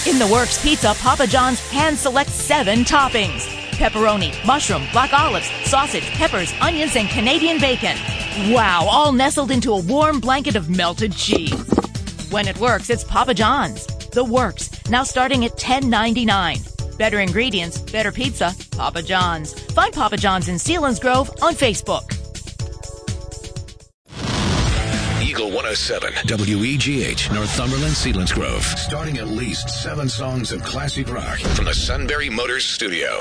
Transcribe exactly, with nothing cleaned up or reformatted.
In the Works Pizza, Papa John's hand selects seven toppings. Pepperoni, mushroom, black olives, sausage, peppers, onions, and Canadian bacon. Wow, all nestled into a warm blanket of melted cheese. When it works, it's Papa John's. The Works, now starting at ten ninety-nine. Better ingredients, better pizza, Papa John's. Find Papa John's in Selinsgrove on Facebook. Eagle one oh seven, W E G H, Northumberland, Selinsgrove. Starting at least seven songs of classic rock from the Sunbury Motors studio.